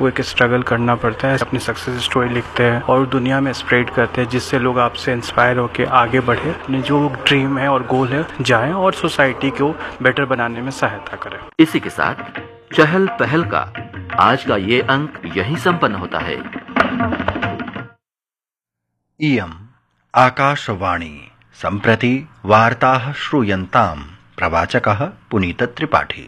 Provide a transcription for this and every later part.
आपको एक स्ट्रगल करना पड़ता है, अपनी सक्सेस स्टोरी लिखते हैं और दुनिया में स्प्रेड करते हैं, जिससे लोग आपसे इंस्पायर होकर आगे बढ़े, अपने जो ड्रीम है और गोल है जाएं और सोसाइटी को बेटर बनाने में सहायता करें। इसी के साथ चहल पहल का आज का ये अंक यहीं संपन्न होता है। इयम् आकाशवाणी सम्प्रति वार्ताः श्रूयन्ताम् प्रवाचकः पुनीत त्रिपाठी।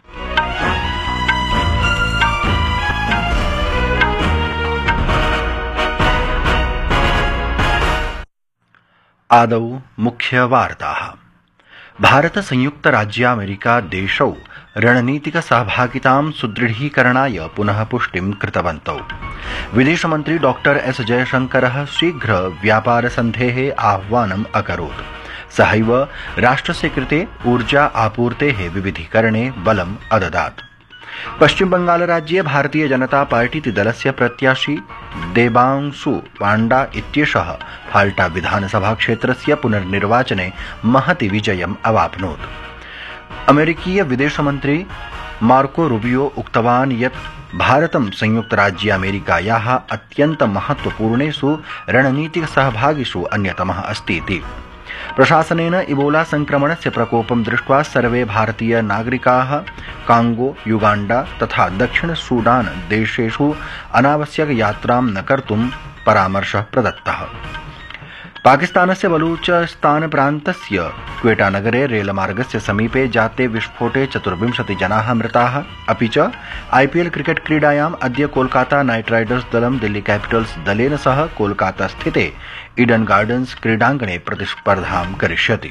आदौ मुख्यवार्ताः। भारत संयुक्त राज्यामेरिका देशौ रणनीतिकसहभागितां सुदृढीकरणाय पुनः पुष्टिं कृतवन्तौ। विदेशमन्त्री डॉक्टर एस जयशंकरः शीघ्र व्यापारसन्धेः आह्वानम् अकरोत्। सहैव राष्ट्रस्य कृते ऊर्जा आपूर्तेः विविधीकरणे बलम् अददात्। पश्चिम बंगाल राज्ये भारतीय जनता पार्टी दलस्य प्रत्याशी देबांशु पांडा इत्येषः फाल्टा विधानसभा क्षेत्रस्य पुनर्निर्वाचने महति विजयम् अवाप्नोत्। अमेरिकीय विदेशमन्त्री मार्को रूबियो उक्तवान् यत् भारतं संयुक्तराज्यामेरिकायाः अत्यन्त महत्वपूर्णेषु रणनीतिकसहभागिषु अन्यतमः अस्ति इति। प्रशासनेन इबोला संक्रमणस्य प्रकोपं दृष्ट्वा सर्वे भारतीय नागरिकाः कांगो, युगांडा तथा दक्षिण सूडान देशेषु अनावश्यक यात्रां न कर्तुं परामर्शः प्रदत्तः। पाकिस्तानस्य बलूचिस्तान प्रान्तस्य क्वेटा नगरे रेलमार्गस्य समीपे जाते विस्फोटे 24 जनाः मृताः। अपि च आईपीएल क्रिकेट क्रीडायाम् अद्य कोलकाता नाइट राइडर्स दलं दिल्ली कैपिटल्स दलेन सह कोलकाता स्थिते ईडन गार्डन्स क्रीडाङ्गणे प्रतिस्पर्धां करिष्यति।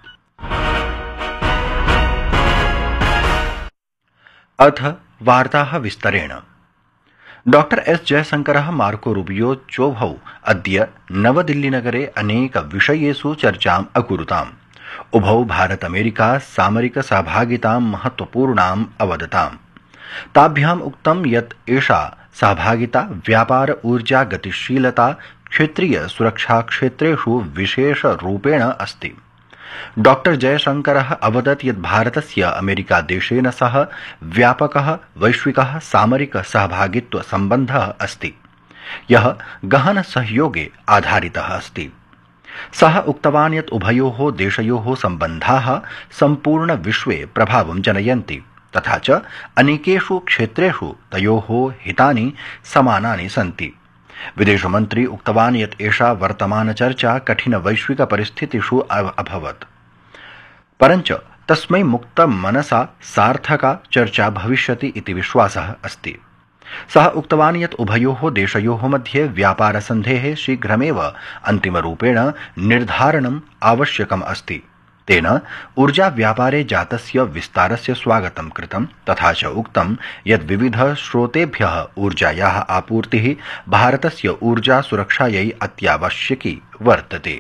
अथ वार्ताः विस्तरेण। डॉक्टर एस जयशंकरः मार्को रूबियो चोभौ अद्य नवदिल्लीनगरे अनेक विषयेषु चर्चाम् अकुरुताम्। उभौ भारत अमेरिका सामरिक सहभागितां महत्वपूर्णाम् अवदताम्। ताभ्याम् उक्तं यत् एषा सहभागिता व्यापार, ऊर्जा, गतिशीलता, क्षेत्रीय सुरक्षा क्षेत्रेषु विशेष रूपेण अस्ति। डॉक्टर जयशंकरः अवदत् यत् भारतस्य अमेरिका देशेन सह व्यापकः वैश्विकः सामरिक सहभागित्व सम्बन्धः अस्ति, यः गहन सहयोगे आधारितः अस्ति। सः उक्तवान् यत् उभयोः देशयोः सम्बन्धाः सम्पूर्ण विश्वे प्रभावं जनयन्ति, तथा च अनेकेषु क्षेत्रेषु तयोः हितानि समानानि सन्ति। विदेशमन्त्री उक्तवान् यत् एषा वर्तमानचर्चा कठिन वैश्विक परिस्थितिषु अभवत्, परञ्च तस्मै मुक्त मनसा सार्थका चर्चा भविष्यति इति विश्वासः अस्ति। सः उक्तवान् यत् उभयोः देशयोः मध्ये व्यापारसन्धेः शीघ्रमेव अन्तिमरूपेण निर्धारणम् आवश्यकम् अस्ति। तेन ऊर्जा व्यापारे जातस्य विस्तारस्य स्वागतं कृतं, तथा च उक्तं यत् विविध स्रोतेभ्यः ऊर्जायाः आपूर्तिः भारतस्य ऊर्जा सुरक्षायै अत्यावश्यकी वर्तते।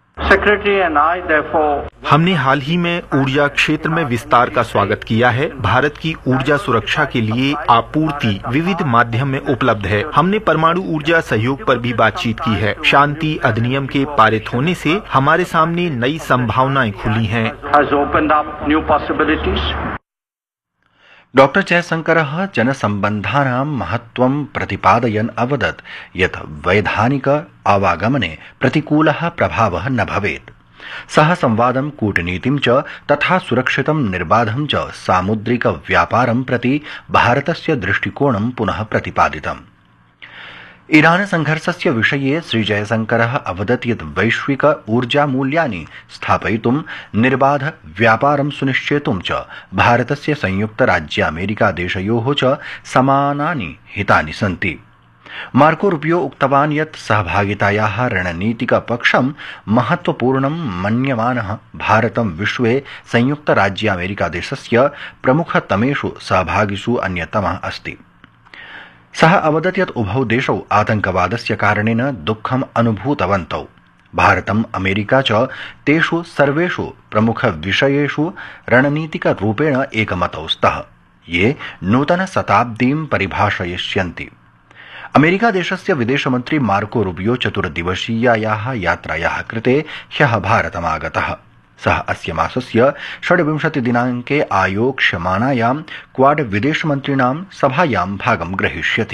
हमने हाल ही में ऊर्जा क्षेत्र में विस्तार का स्वागत किया है। भारत की ऊर्जा सुरक्षा के लिए आपूर्ति विविध माध्यम में उपलब्ध है। हमने परमाणु ऊर्जा सहयोग पर भी बातचीत की है। शांति अधिनियम के पारित होने से हमारे सामने नई संभावनाएं खुली हैं। डॉक्टर जयशंकरः जनसम्बन्धानां महत्त्वं प्रतिपादयन् अवदत् यत् वैधानिक आवागमने प्रतिकूलः प्रभावः न भवेत्। सः संवादं, कूटनीतिं च तथा सुरक्षितं निर्बाधं च सामुद्रिक व्यापारं प्रति भारतस्य दृष्टिकोणं पुनः प्रतिपादितम्। ईरान संघर्षस्य विषये श्रीजयशंकरः अवदत् यत् वैश्विक ऊर्जा मूल्यानि स्थापयितुं, निर्बाध व्यापारं सुनिश्चेतुं च भारतस्य संयुक्त राज्यामेरिका देशयोः च समानानि हितानि सन्ति। मार्को रूबियो उक्तवान् यत् सहभागितायाः रणनीतिकपक्षं महत्वपूर्णं मन्यमानः भारतं विश्वे संयुक्त राज्यामेरिका देशस्य प्रमुखतमेषु सहभागिषु अन्यतमः अस्ति। सः अवदत् यत् उभौ देशौ आतंकवादस्य कारणेन दुःखम् अनुभूतवन्तौ। भारतम् अमेरिका च तेषु सर्वेषु प्रमुखविषयेषु रणनीतिकरूपेण एकमतौ स्तः, ये नूतनशताब्दीं परिभाषयिष्यन्ति। अमेरिकादेशस्य विदेशमन्त्री मार्को रूबियो 4 दिवसीयायाः यात्रायाः कृते ह्यः भारतमागतः। सः अस्य मासस्य 26 दिनाङ्के आयोक्ष्यमानायां क्वाड विदेशमन्त्रिणां सभायां भागं ग्रहीष्यति।